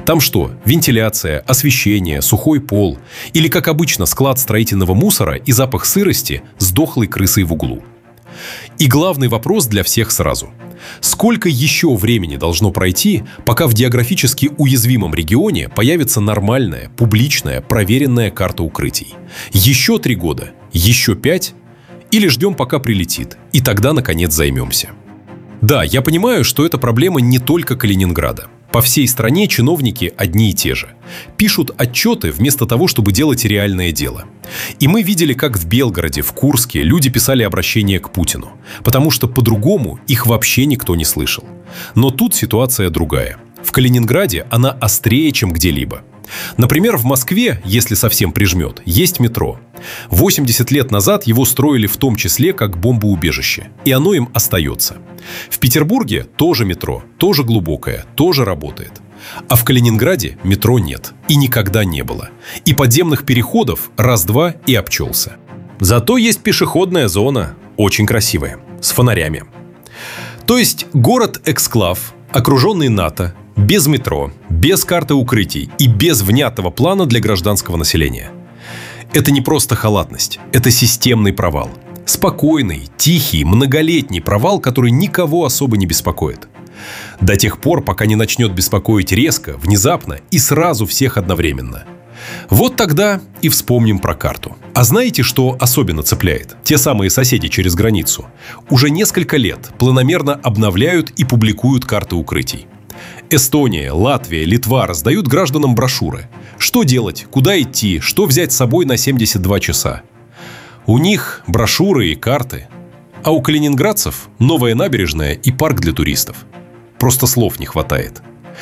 Там что, вентиляция, освещение, сухой пол? Или, как обычно, склад строительного мусора и запах сырости с дохлой крысой в углу? И главный вопрос для всех сразу. Сколько еще времени должно пройти, пока в географически уязвимом регионе появится нормальная, публичная, проверенная карта укрытий? Еще 3 года? Еще 5? Или ждем, пока прилетит, и тогда, наконец, займемся? Да, я понимаю, что это проблема не только Калининграда. По всей стране чиновники одни и те же. Пишут отчеты вместо того, чтобы делать реальное дело. И мы видели, как в Белгороде, в Курске люди писали обращения к Путину. Потому что по-другому их вообще никто не слышал. Но тут ситуация другая. В Калининграде она острее, чем где-либо. Например, в Москве, если совсем прижмет, есть метро. 80 лет назад его строили в том числе как бомбоубежище. И оно им остается. В Петербурге тоже метро, тоже глубокое, тоже работает. А в Калининграде метро нет. И никогда не было. И подземных переходов раз-два и обчелся. Зато есть пешеходная зона, очень красивая, с фонарями. То есть город-эксклав, окруженный НАТО, без метро, без карты укрытий и без внятного плана для гражданского населения. Это не просто халатность, это системный провал. Спокойный, тихий, многолетний провал, который никого особо не беспокоит. До тех пор, пока не начнет беспокоить резко, внезапно и сразу всех одновременно. Вот тогда и вспомним про карту. А знаете, что особенно цепляет? Те самые соседи через границу уже несколько лет планомерно обновляют и публикуют карты укрытий. Эстония, Латвия, Литва раздают гражданам брошюры. Что делать, куда идти, что взять с собой на 72 часа. У них брошюры и карты. А у калининградцев новая набережная и парк для туристов. Просто слов не хватает.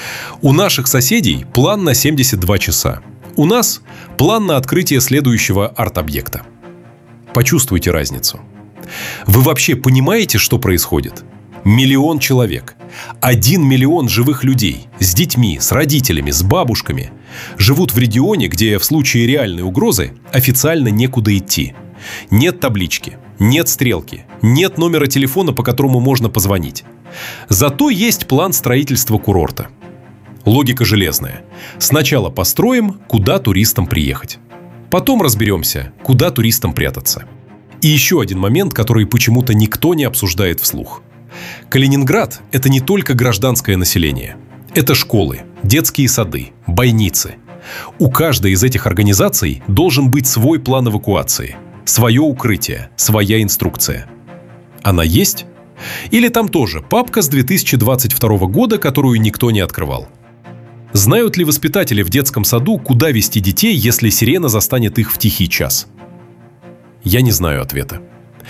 У наших соседей план на 72 часа. У нас план на открытие следующего арт-объекта. Почувствуйте разницу. Вы вообще понимаете, что происходит? 1 миллион человек. 1 миллион живых людей. С детьми, с родителями, с бабушками. Живут в регионе, где в случае реальной угрозы официально некуда идти. Нет таблички, нет стрелки, нет номера телефона, по которому можно позвонить. Зато есть план строительства курорта. Логика железная. Сначала построим, куда туристам приехать. Потом разберемся, куда туристам прятаться. И еще один момент, который почему-то никто не обсуждает вслух. Калининград – это не только гражданское население. Это школы, детские сады, больницы. У каждой из этих организаций должен быть свой план эвакуации, свое укрытие, своя инструкция. Она есть? Или там тоже папка с 2022 года, которую никто не открывал? Знают ли воспитатели в детском саду, куда вести детей, если сирена застанет их в тихий час? Я не знаю ответа.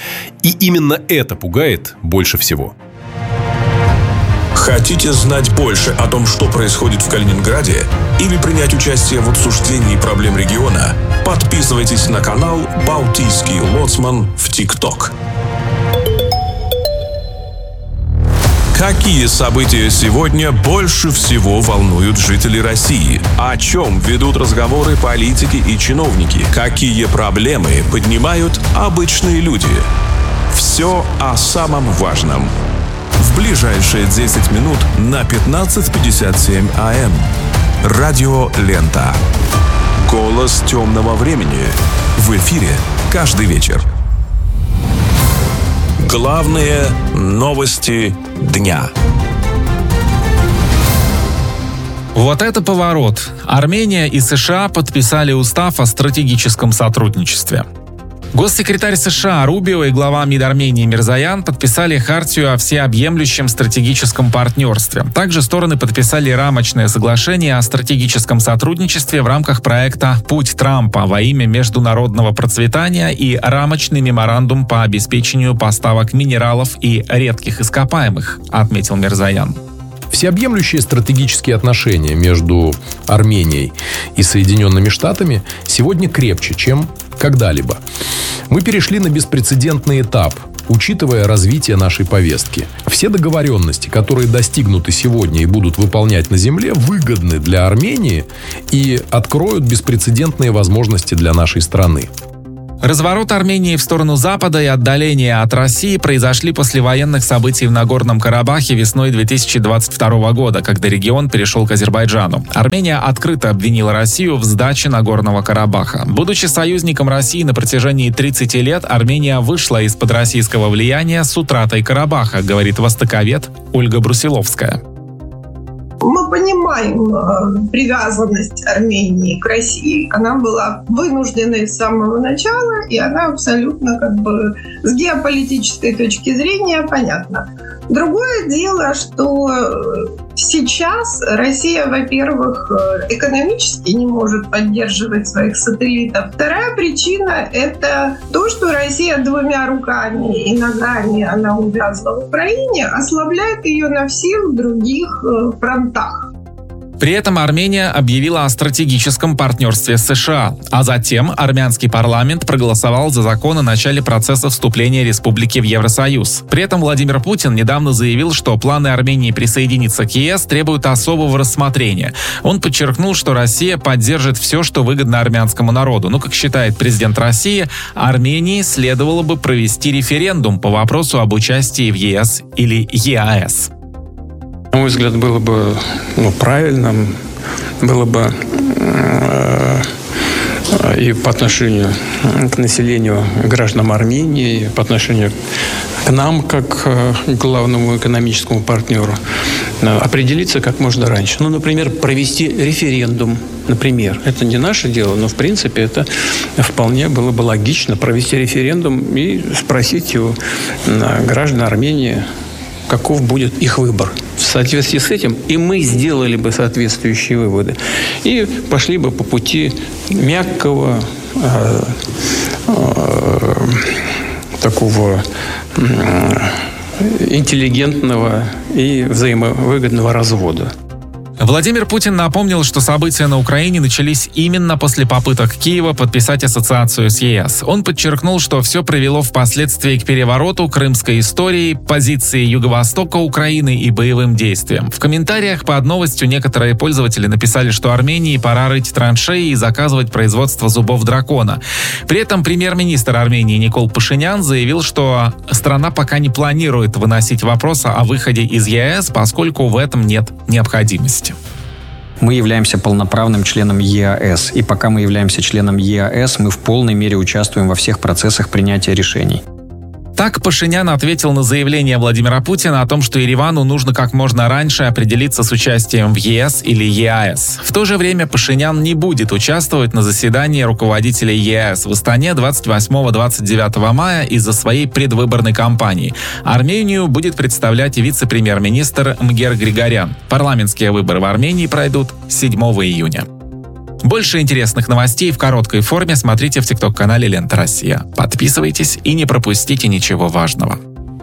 И именно это пугает больше всего. Хотите знать больше о том, что происходит в Калининграде, или принять участие в обсуждении проблем региона? Подписывайтесь на канал «Балтийский лоцман» в ТикТок. Какие события сегодня больше всего волнуют жителей России? О чем ведут разговоры политики и чиновники? Какие проблемы поднимают обычные люди? Все о самом важном. В ближайшие 10 минут на 15:57 АМ. Радио Лента. Голос темного времени. В эфире каждый вечер. Главные новости дня. Вот это поворот. Армения и США подписали устав о стратегическом сотрудничестве. Госсекретарь США Рубио и глава МИД Армении Мирзоян подписали хартию о всеобъемлющем стратегическом партнерстве. Также стороны подписали рамочное соглашение о стратегическом сотрудничестве в рамках проекта «Путь Трампа» во имя международного процветания и рамочный меморандум по обеспечению поставок минералов и редких ископаемых, отметил Мирзоян. Всеобъемлющие стратегические отношения между Арменией и Соединенными Штатами сегодня крепче, чем когда-либо. Мы перешли на беспрецедентный этап, учитывая развитие нашей повестки. Все договоренности, которые достигнуты сегодня и будут выполнять на земле, выгодны для Армении и откроют беспрецедентные возможности для нашей страны. Разворот Армении в сторону Запада и отдаление от России произошли после военных событий в Нагорном Карабахе весной 2022 года, когда регион перешел к Азербайджану. Армения открыто обвинила Россию в сдаче Нагорного Карабаха. Будучи союзником России на протяжении 30 лет, Армения вышла из-под российского влияния с утратой Карабаха, говорит востоковед Ольга Брусиловская. Мы понимаем привязанность Армении к России. Она была вынужденной с самого начала, и она абсолютно с геополитической точки зрения понятна. Другое дело, что сейчас Россия, во-первых, экономически не может поддерживать своих сателлитов. Вторая причина – это то, что Россия двумя руками и ногами, она увязла в Украине, ослабляет ее на всех других фронтах. При этом Армения объявила о стратегическом партнерстве с США, а затем армянский парламент проголосовал за закон о начале процесса вступления республики в Евросоюз. При этом Владимир Путин недавно заявил, что планы Армении присоединиться к ЕС требуют особого рассмотрения. Он подчеркнул, что Россия поддержит все, что выгодно армянскому народу. Но, как считает президент России, Армении следовало бы провести референдум по вопросу об участии в ЕС или ЕАЭС. На мой взгляд, было бы правильным, было бы и по отношению к населению, гражданам Армении, и по отношению к нам, как к главному экономическому партнеру, определиться как можно раньше. Например, провести референдум. Например, это не наше дело, но в принципе это вполне было бы логично провести референдум и спросить у граждан Армении, каков будет их выбор. В соответствии с этим и мы сделали бы соответствующие выводы. И пошли бы по пути мягкого, такого интеллигентного и взаимовыгодного развода. Владимир Путин напомнил, что события на Украине начались именно после попыток Киева подписать ассоциацию с ЕС. Он подчеркнул, что все привело впоследствии к перевороту, крымской истории, позиции Юго-Востока Украины и боевым действиям. В комментариях под новостью некоторые пользователи написали, что Армении пора рыть траншеи и заказывать производство зубов дракона. При этом премьер-министр Армении Никол Пашинян заявил, что страна пока не планирует выносить вопрос о выходе из ЕС, поскольку в этом нет необходимости. Мы являемся полноправным членом ЕАЭС, и пока мы являемся членом ЕАЭС, мы в полной мере участвуем во всех процессах принятия решений. Так Пашинян ответил на заявление Владимира Путина о том, что Еревану нужно как можно раньше определиться с участием в ЕС или ЕАЭС. В то же время Пашинян не будет участвовать на заседании руководителей ЕАЭС в Астане 28-29 мая из-за своей предвыборной кампании. Армению будет представлять вице-премьер-министр Мгер Григорян. Парламентские выборы в Армении пройдут 7 июня. Больше интересных новостей в короткой форме смотрите в ТикТок-канале «Лента Россия». Подписывайтесь и не пропустите ничего важного.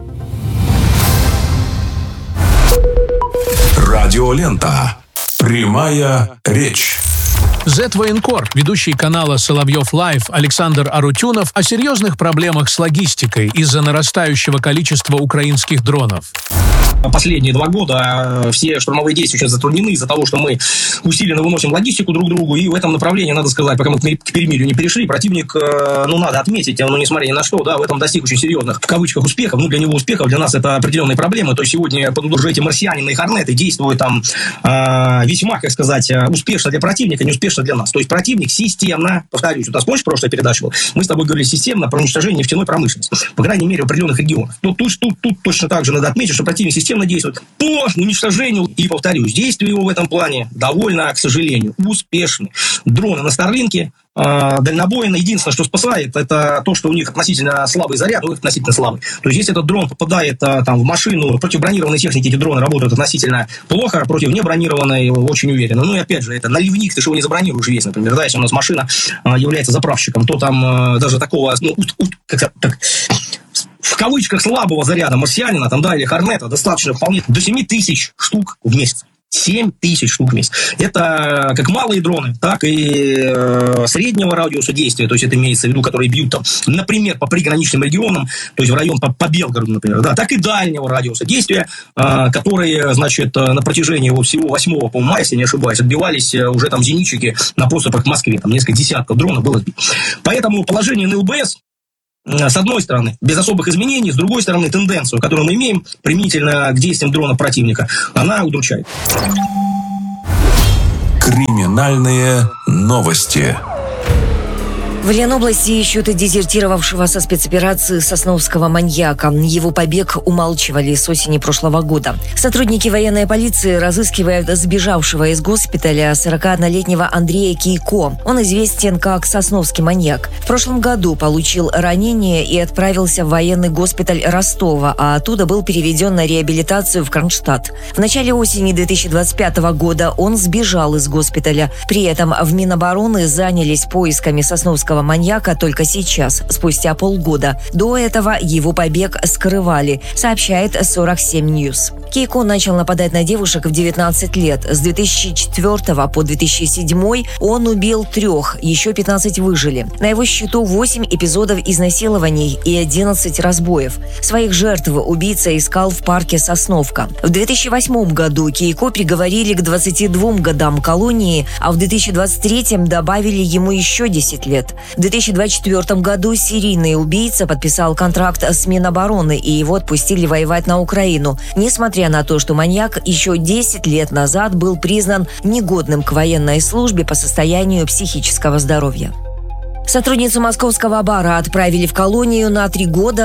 Радиолента. Прямая речь. Z-военкор, ведущий канала «Соловьев Лайв» Александр Арутюнов о серьезных проблемах с логистикой из-за нарастающего количества украинских дронов. Последние 2 года все штурмовые действия сейчас затруднены из-за того, что мы усиленно выносим логистику друг другу, и в этом направлении, надо сказать, пока мы к перемирию не перешли, противник, надо отметить, несмотря ни на что, в этом достиг очень серьезных, в кавычках, успехов. Для него успехов, для нас это определенные проблемы. То есть сегодня под удар эти марсианины и хорнеты действуют там весьма, успешно для противника, не успешно для нас. То есть противник системно, повторюсь, помнишь, прошлая передача была, мы с тобой говорили системно про уничтожение нефтяной промышленности, по крайней мере, в определенных регионах. Тут точно так же надо отметить, что противник системно действует по уничтожению, и, повторюсь, действия его в этом плане довольно, к сожалению, успешны. Дроны на Старлинке, дальнобойные. Единственное, что спасает, это то, что у них относительно слабый заряд, относительно слабый. То есть, если этот дрон попадает в машину, против бронированной техники эти дроны работают относительно плохо, против небронированной очень уверенно. И опять же, это наливник, ты же его не забронируешь весь, например. Если у нас машина является заправщиком, то там даже такого, в кавычках, слабого заряда марсианина, или хорнета достаточно вполне до 7000 штук в месяц. 7 тысяч штук в месяц. Это как малые дроны, так и среднего радиуса действия, то есть это имеется в виду, которые бьют там, например, по приграничным регионам, то есть в район по Белгороду, например, да, так и дальнего радиуса действия, которые, значит, на протяжении вот всего 8 по мая, если не ошибаюсь, отбивались уже там зенитчики на подступах к Москве, там несколько десятков дронов было сбито. Поэтому положение на ЛБС, с одной стороны, без особых изменений, с другой стороны, тенденцию, которую мы имеем применительно к действиям дронов противника, она удручает. Криминальные новости. В Ленобласти ищут дезертировавшего со спецоперации сосновского маньяка. Его побег умалчивали с осени прошлого года. Сотрудники военной полиции разыскивают сбежавшего из госпиталя 41-летнего Андрея Кейко. Он известен как сосновский маньяк. В прошлом году получил ранение и отправился в военный госпиталь Ростова, а оттуда был переведен на реабилитацию в Кронштадт. В начале осени 2025 года он сбежал из госпиталя. При этом в Минобороны занялись поисками сосновского маньяка только сейчас, спустя полгода. До этого его побег скрывали, сообщает 47 News. Кейко начал нападать на девушек в 19 лет. С 2004 по 2007 он убил 3, еще 15 выжили. На его счету 8 эпизодов изнасилований и 11 разбоев. Своих жертв убийца искал в парке Сосновка. В 2008 году Кейко приговорили к 22 годам колонии, а в 2023 добавили ему еще 10 лет. В 2024 году серийный убийца подписал контракт с Минобороны, и его отпустили воевать на Украину, несмотря на то, что маньяк еще 10 лет назад был признан негодным к военной службе по состоянию психического здоровья. Сотрудницу московского бара отправили в колонию на 3 года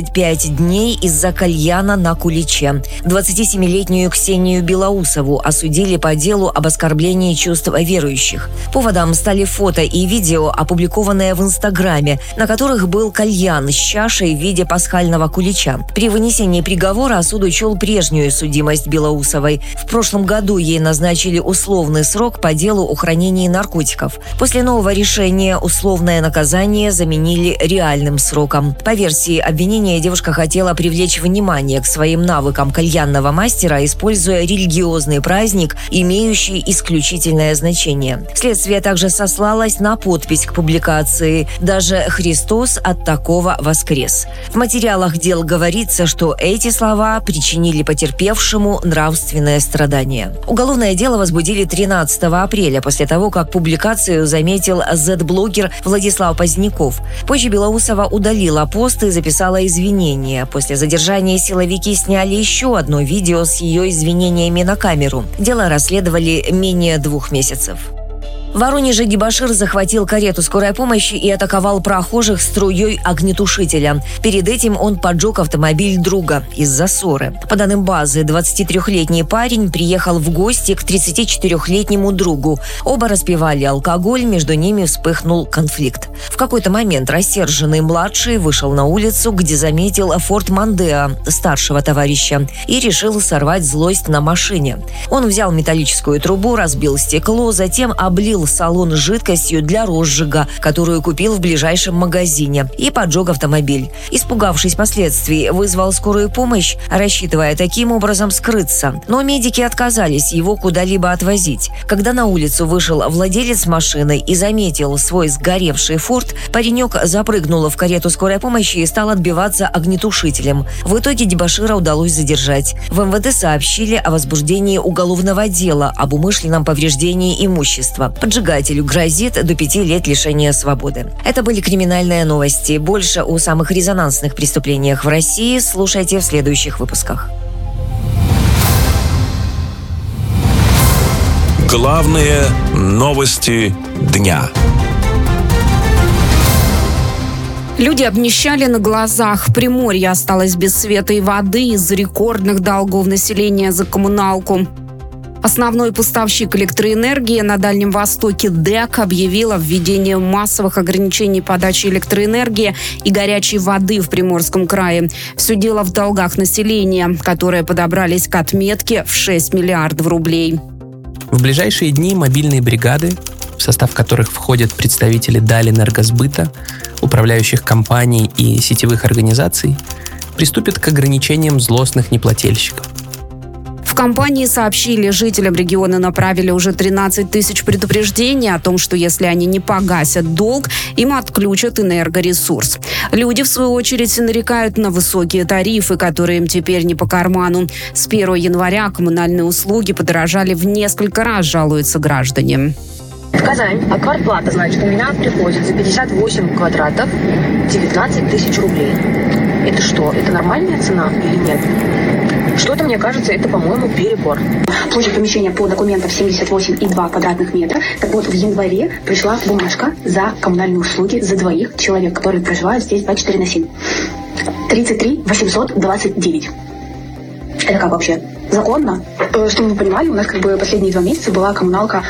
25 дней из-за кальяна на куличе. 27-летнюю Ксению Белоусову осудили по делу об оскорблении чувств верующих. Поводом стали фото и видео, опубликованные в Инстаграме, на которых был кальян с чашей в виде пасхального кулича. При вынесении приговора суд учел прежнюю судимость Белоусовой. В прошлом году ей назначили условный срок по делу о хранении наркотиков. После нового решения условное наказание заменили реальным сроком. По версии обвинения, девушка хотела привлечь внимание к своим навыкам кальянного мастера, используя религиозный праздник, имеющий исключительное значение. Следствие также сослалось на подпись к публикации «Даже Христос от такого воскрес». В материалах дел говорится, что эти слова причинили потерпевшему нравственное страдание. Уголовное дело возбудили 13 апреля, после того, как публикацию заметил Z-блогер Владислав Поздняков. Позже Белоусова удалила пост и записала извинения. После задержания силовики сняли еще одно видео с ее извинениями на камеру. Дело расследовали менее 2 месяцев. В Воронеже дебошир захватил карету скорой помощи и атаковал прохожих струей огнетушителя. Перед этим он поджег автомобиль друга из-за ссоры. По данным базы, 23-летний парень приехал в гости к 34-летнему другу. Оба распивали алкоголь, между ними вспыхнул конфликт. В какой-то момент рассерженный младший вышел на улицу, где заметил Форд Мондео старшего товарища и решил сорвать злость на машине. Он взял металлическую трубу, разбил стекло, затем облил салон жидкостью для розжига, которую купил в ближайшем магазине, и поджег автомобиль. Испугавшись последствий, вызвал скорую помощь, рассчитывая таким образом скрыться. Но медики отказались его куда-либо отвозить. Когда на улицу вышел владелец машины и заметил свой сгоревший «Форд», паренек запрыгнул в карету скорой помощи и стал отбиваться огнетушителем. В итоге дебошира удалось задержать. В МВД сообщили о возбуждении уголовного дела об умышленном повреждении имущества. Поджигателю грозит до 5 лет лишения свободы. Это были криминальные новости. Больше о самых резонансных преступлениях в России слушайте в следующих выпусках. Главные новости дня. Люди обнищали на глазах. Приморье осталось без света и воды из-за рекордных долгов населения за коммуналку. Основной поставщик электроэнергии на Дальнем Востоке ДЭК объявила введение массовых ограничений подачи электроэнергии и горячей воды в Приморском крае. Все дело в долгах населения, которые подобрались к отметке в 6 миллиардов рублей. В ближайшие дни мобильные бригады, в состав которых входят представители Дальэнергосбыта, управляющих компаний и сетевых организаций, приступят к ограничениям злостных неплательщиков. В компании сообщили, жителям региона направили уже 13 тысяч предупреждений о том, что если они не погасят долг, им отключат энергоресурс. Люди, в свою очередь, нарекают на высокие тарифы, которые им теперь не по карману. С 1 января коммунальные услуги подорожали в несколько раз, жалуются граждане. В Казань, а квартплата, значит, у меня приходит за 58 квадратов 19 тысяч рублей. Это что, это нормальная цена или нет? Что-то, мне кажется, это, по-моему, перебор. Площадь помещения по документам 78,2 квадратных метра. Так вот, в январе пришла бумажка за коммунальные услуги за двоих человек, которые проживают здесь 24/7. 33 829. Это как вообще? Законно? Чтобы вы понимали, у нас последние 2 месяца была коммуналка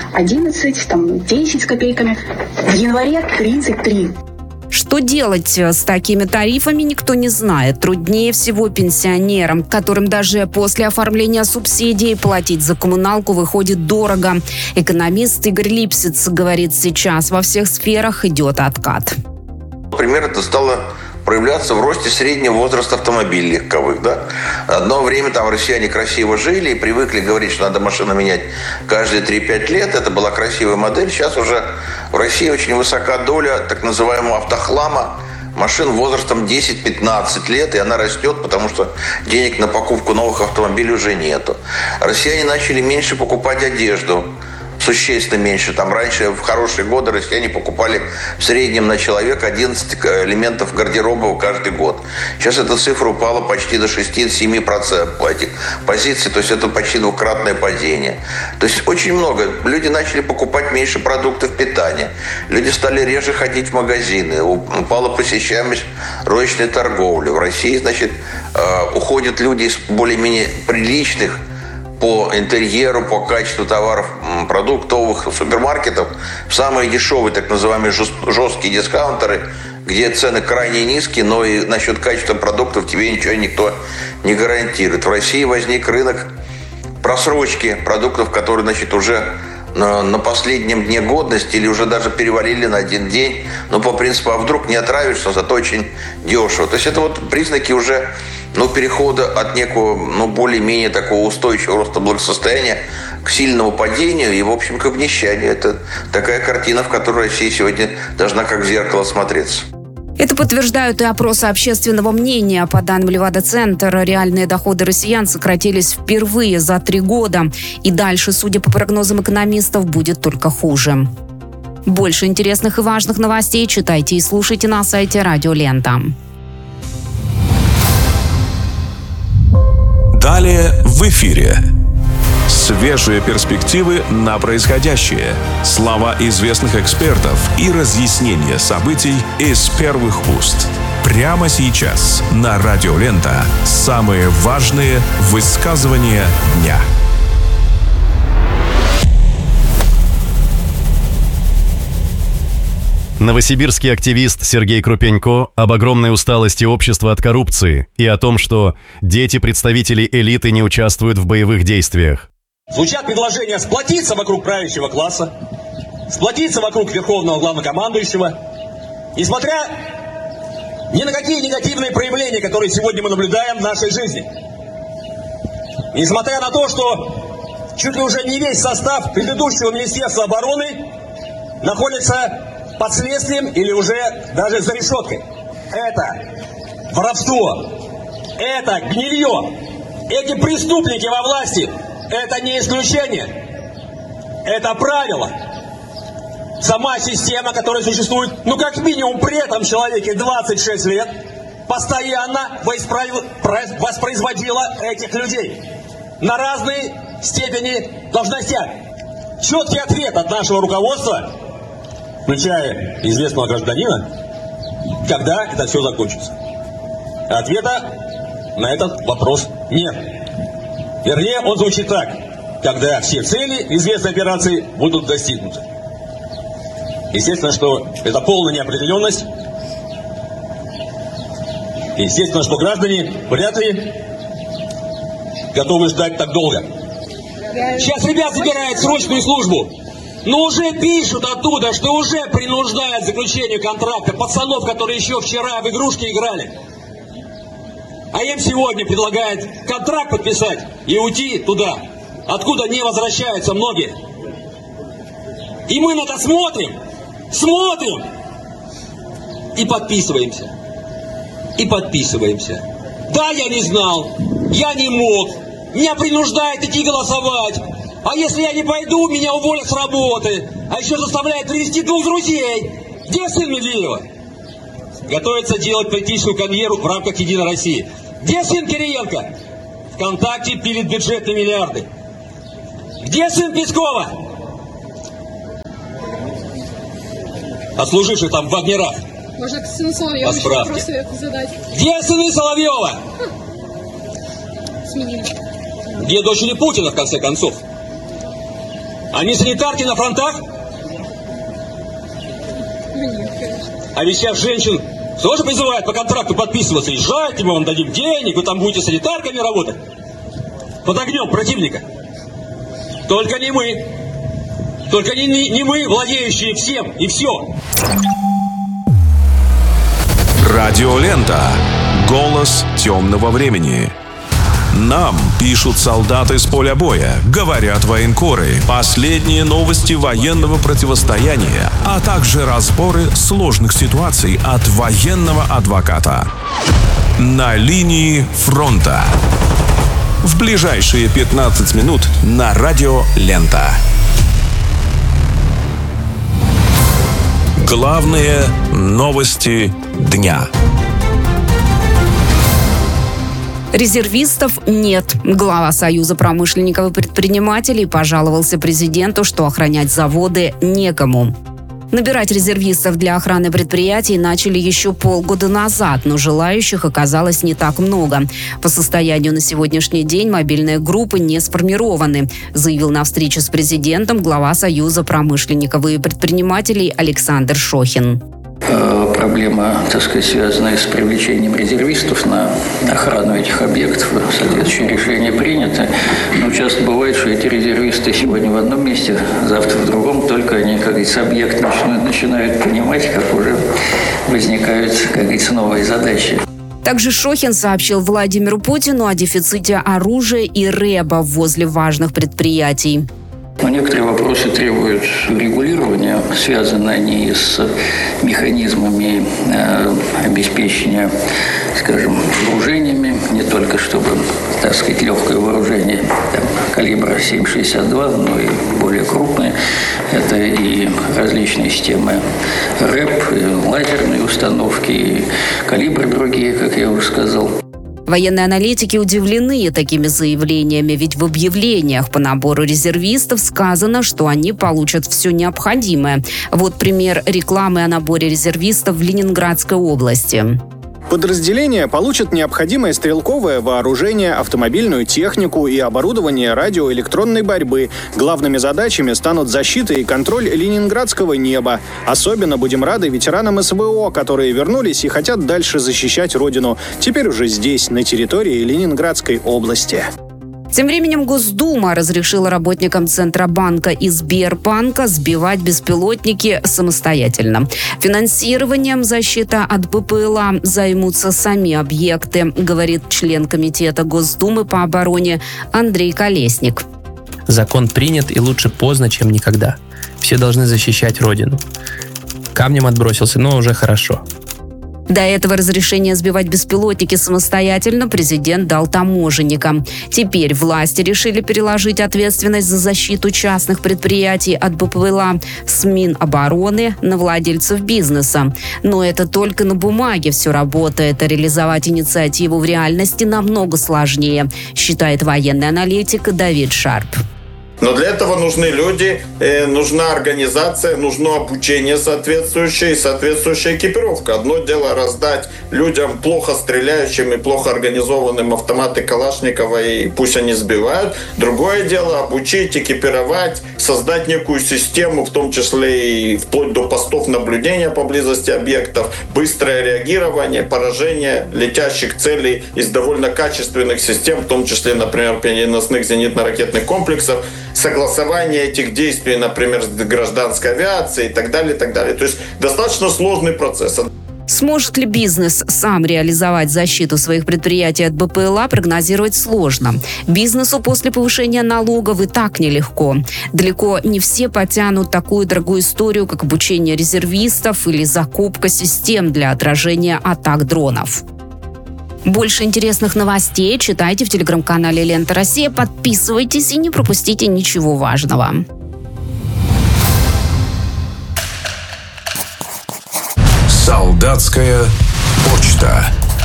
11, 10 с копейками. В январе 33. Что делать с такими тарифами, никто не знает. Труднее всего пенсионерам, которым даже после оформления субсидий платить за коммуналку выходит дорого. Экономист Игорь Липсиц говорит, сейчас во всех сферах идет откат. Например, это стало проявляться в росте среднего возраста автомобилей легковых. Да? Одно время там россияне красиво жили и привыкли говорить, что надо машину менять каждые 3-5 лет. Это была красивая модель. Сейчас уже в России очень высока доля так называемого автохлама, машин возрастом 10-15 лет, и она растет, потому что денег на покупку новых автомобилей уже нету. Россияне начали меньше покупать одежду. Существенно меньше. Там раньше, в хорошие годы, россияне покупали в среднем на человека 11 элементов гардероба каждый год. Сейчас эта цифра упала почти до 6-7% этих позиций. То есть это почти двукратное падение. То есть очень много. Люди начали покупать меньше продуктов питания. Люди стали реже ходить в магазины. Упала посещаемость розничной торговли. В России, значит, уходят люди из более-менее приличных по интерьеру, по качеству товаров продуктовых супермаркетов в самые дешевые, так называемые жесткие дискаунтеры, где цены крайне низкие, но и насчет качества продуктов тебе ничего никто не гарантирует. В России возник рынок просрочки продуктов, которые, значит, уже на последнем дне годности или уже даже перевалили на 1 день. Но по принципу, а вдруг не отравишься, зато очень дешево. То есть это вот признаки уже перехода от некого, более-менее такого устойчивого роста благосостояния к сильному падению и, в общем, к обнищанию. Это такая картина, в которой Россия сегодня должна как в зеркало смотреться. Это подтверждают и опросы общественного мнения. По данным Левада-центра, реальные доходы россиян сократились впервые за 3 года. И дальше, судя по прогнозам экономистов, будет только хуже. Больше интересных и важных новостей читайте и слушайте на сайте Радио Лента. Далее в эфире. Свежие перспективы на происходящее, слова известных экспертов и разъяснения событий из первых уст. Прямо сейчас на Радио Лента самые важные высказывания дня. Новосибирский активист Сергей Крупенько об огромной усталости общества от коррупции и о том, что дети представителей элиты не участвуют в боевых действиях. Звучат предложения сплотиться вокруг правящего класса, сплотиться вокруг верховного главнокомандующего, несмотря ни на какие негативные проявления, которые сегодня мы наблюдаем в нашей жизни. Несмотря на то, что чуть ли уже не весь состав предыдущего Министерства обороны находится под следствием или уже даже за решеткой. Это воровство, это гнилье, эти преступники во власти, это не исключение, это правило. Сама система, которая существует, как минимум при этом человеке 26 лет, постоянно воспроизводила этих людей на разные степени должностях. Четкий ответ от нашего руководства, включая известного гражданина, когда это все закончится. Ответа на этот вопрос нет. Вернее, он звучит так: когда все цели известной операции будут достигнуты. Естественно, что это полная неопределенность. Естественно, что граждане вряд ли готовы ждать так долго. Сейчас ребят забирают срочную службу. Но уже пишут оттуда, что уже принуждают к заключению контракта пацанов, которые еще вчера в игрушки играли. А им сегодня предлагают контракт подписать и уйти туда, откуда не возвращаются многие. И мы на это смотрим и подписываемся. Да, я не знал, я не мог, меня принуждают идти голосовать. А если я не пойду, меня уволят с работы. А еще заставляют привести 2 друзей. Где сын Медведева? Готовится делать политическую карьеру в рамках «Единой России». Где сын Кириенко? ВКонтакте пилит бюджетные миллиарды. Где сын Пескова? Отслуживший там в Вагнерах. Можно к сыну Соловьева еще вопросы задать. Где сыны Соловьева? Сменили. Где дочери Путина, в конце концов? Они санитарки на фронтах? Нет, конечно. А ведь сейчас женщин тоже призывают по контракту подписываться. Езжайте, мы вам дадим денег, вы там будете санитарками работать. Под огнем противника. Только не мы. Только не мы, владеющие всем и все. Радиолента. Голос темного времени. Нам пишут солдаты с поля боя, говорят военкоры, последние новости военного противостояния, а также разборы сложных ситуаций от военного адвоката. На линии фронта. В ближайшие 15 минут на Радио Лента. Главные новости дня. Резервистов нет. Глава Союза промышленников и предпринимателей пожаловался президенту, что охранять заводы некому. Набирать резервистов для охраны предприятий начали еще полгода назад, но желающих оказалось не так много. По состоянию на сегодняшний день мобильные группы не сформированы, заявил на встрече с президентом глава Союза промышленников и предпринимателей Александр Шохин. Проблема, так сказать, связанная с привлечением резервистов на охрану этих объектов. Соответствующее решение принято. Но часто бывает, что эти резервисты сегодня в одном месте, завтра в другом, только они, как говорится, объект начинают понимать, как уже возникают, как говорится, новые задачи. Также Шохин сообщил Владимиру Путину о дефиците оружия и рэба возле важных предприятий. Но некоторые вопросы требуют регулирования, связаны они с механизмами обеспечения, скажем, вооружениями, не только чтобы, так сказать, легкое вооружение калибра 7,62, но и более крупные. Это и различные системы рэп, и лазерные установки, и калибры другие, как я уже сказал. Военные аналитики удивлены такими заявлениями, ведь в объявлениях по набору резервистов сказано, что они получат все необходимое. Вот пример рекламы о наборе резервистов в Ленинградской области. Подразделения получат необходимое стрелковое вооружение, автомобильную технику и оборудование радиоэлектронной борьбы. Главными задачами станут защита и контроль ленинградского неба. Особенно будем рады ветеранам СВО, которые вернулись и хотят дальше защищать родину. Теперь уже здесь, на территории Ленинградской области. Тем временем Госдума разрешила работникам Центробанка и Сбербанка сбивать беспилотники самостоятельно. Финансированием защиты от БПЛА займутся сами объекты, говорит член Комитета Госдумы по обороне Андрей Колесник. Закон принят, и лучше поздно, чем никогда. Все должны защищать Родину. Камнем отбросился, но уже хорошо. До этого разрешение сбивать беспилотники самостоятельно президент дал таможенникам. Теперь власти решили переложить ответственность за защиту частных предприятий от БПЛА с Минобороны на владельцев бизнеса. Но это только на бумаге все работает, а реализовать инициативу в реальности намного сложнее, считает военный аналитик Давид Шарп. Но для этого нужны люди, нужна организация, нужно обучение соответствующее и соответствующая экипировка. Одно дело раздать людям плохо стреляющим и плохо организованным автоматы Калашникова, и пусть они сбивают. Другое дело обучить, экипировать, создать некую систему, в том числе и вплоть до постов наблюдения поблизости объектов, быстрое реагирование, поражение летящих целей из довольно качественных систем, в том числе, например, переносных зенитно-ракетных комплексов, согласование этих действий, например, с гражданской авиацией и так далее, и так далее. То есть достаточно сложный процесс. Сможет ли бизнес сам реализовать защиту своих предприятий от БПЛА, прогнозировать сложно. Бизнесу после повышения налогов и так нелегко. Далеко не все потянут такую дорогую историю, как обучение резервистов или закупка систем для отражения атак дронов. Больше интересных новостей читайте в телеграм-канале «Лента Россия». Подписывайтесь и не пропустите ничего важного. Солдатская почта.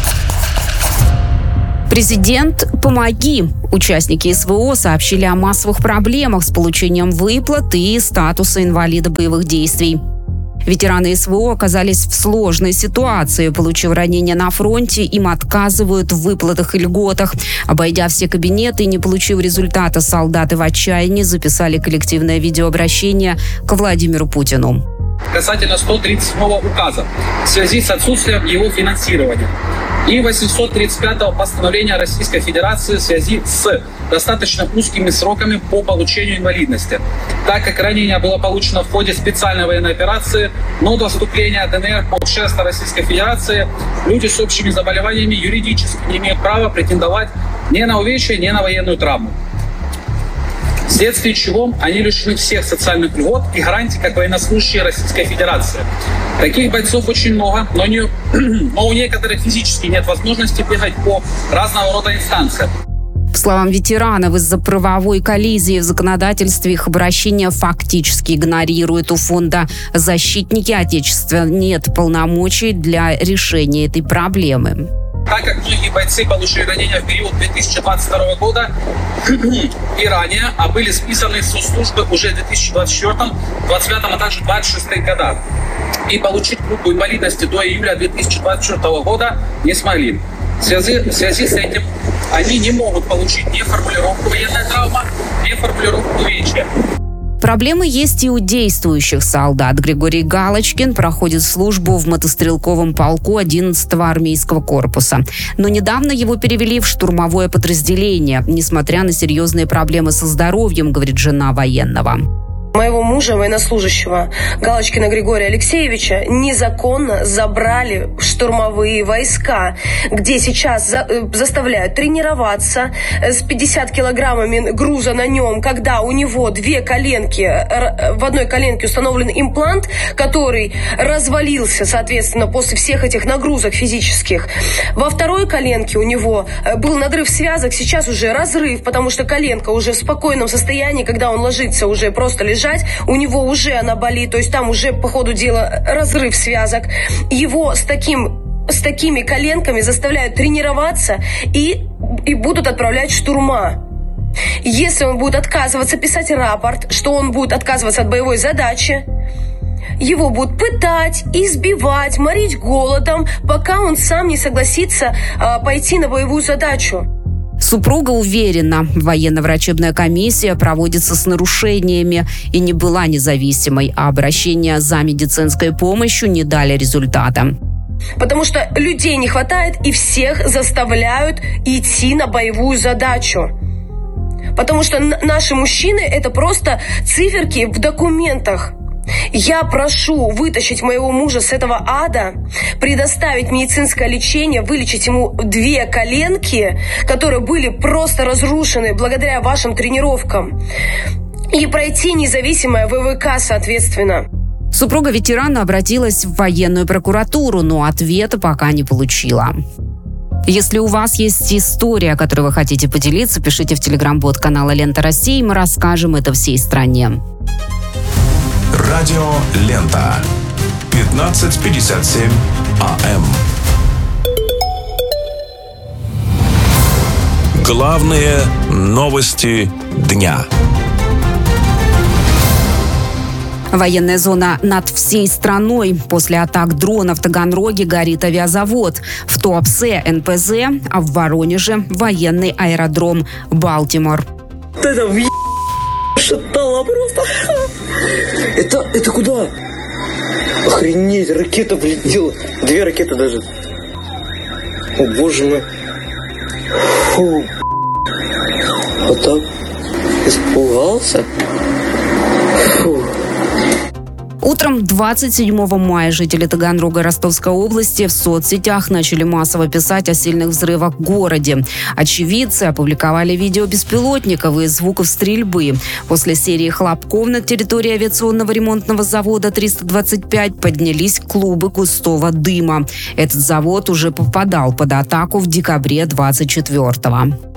Президент, помоги! Участники СВО сообщили о массовых проблемах с получением выплат и статуса инвалида боевых действий. Ветераны СВО оказались в сложной ситуации. Получив ранения на фронте, им отказывают в выплатах и льготах. Обойдя все кабинеты и не получив результата, солдаты в отчаянии записали коллективное видеообращение к Владимиру Путину. Касательно 137-го указа в связи с отсутствием его финансирования и 835-го постановления Российской Федерации в связи с достаточно узкими сроками по получению инвалидности, так как ранение было получено в ходе специальной военной операции, но до вступления ДНР под шефство Российской Федерации люди с общими заболеваниями юридически не имеют права претендовать ни на увечья, ни на военную травму. Вследствие чего они лишены всех социальных льгот и гарантий, как военнослужащие Российской Федерации. Таких бойцов очень много, но у некоторых физически нет возможности бегать по разного рода инстанциям. По словам ветеранов, из-за правовой коллизии в законодательстве их обращения фактически игнорируют. У фонда «Защитники Отечества» нет полномочий для решения этой проблемы. Так как многие бойцы получили ранения в период 2022 года и ранее, а были списаны с службы уже в 2024, 2025, а также 2026 годах. И получить группу инвалидности до июля 2024 года не смогли. В связи с этим они не могут получить ни формулировку «военная травма», ни формулировку «увечья». Проблемы есть и у действующих солдат. Григорий Галочкин проходит службу в мотострелковом полку 11-го армейского корпуса. Но недавно его перевели в штурмовое подразделение, несмотря на серьезные проблемы со здоровьем, говорит жена военного. Моего мужа, военнослужащего Галочкина Григория Алексеевича, незаконно забрали в штурмовые войска, где сейчас заставляют тренироваться с 50 килограммами груза на нем, когда у него две коленки, в одной коленке установлен имплант, который развалился, соответственно, после всех этих нагрузок физических. Во второй коленке у него был надрыв связок, сейчас уже разрыв, потому что коленка уже в спокойном состоянии, когда он ложится уже просто лежать, у него уже она болит, то есть там уже по ходу дела разрыв связок. Его с такими коленками заставляют тренироваться и будут отправлять в штурма. Если он будет отказываться писать рапорт, что он будет отказываться от боевой задачи, его будут пытать, избивать, морить голодом, пока он сам не согласится пойти на боевую задачу. Супруга уверена, военно-врачебная комиссия проводится с нарушениями и не была независимой, а обращения за медицинской помощью не дали результата. Потому что людей не хватает и всех заставляют идти на боевую задачу. Потому что наши мужчины – это просто циферки в документах. Я прошу вытащить моего мужа с этого ада, предоставить медицинское лечение, вылечить ему две коленки, которые были просто разрушены благодаря вашим тренировкам, и пройти независимое ВВК, соответственно. Супруга ветерана обратилась в военную прокуратуру, но ответа пока не получила. Если у вас есть история, которой вы хотите поделиться, пишите в телеграм-бот канала «Лента России», мы расскажем это всей стране. Радио «Лента». 15:57 АМ. Главные новости дня. Военная зона над всей страной. После атак дрона в Таганроге горит авиазавод. В Туапсе НПЗ, а в Воронеже военный аэродром «Балтимор». Это шатало просто. Это куда? Охренеть, ракета влетела. Две ракеты даже. О, боже мой. Фу. Вот так. Испугался. Фу. Утром 27 мая жители Таганрога и Ростовской области в соцсетях начали массово писать о сильных взрывах в городе. Очевидцы опубликовали видео беспилотников и звуков стрельбы. После серии хлопков на территории авиационного ремонтного завода 325 поднялись клубы густого дыма. Этот завод уже попадал под атаку в декабре 24-го.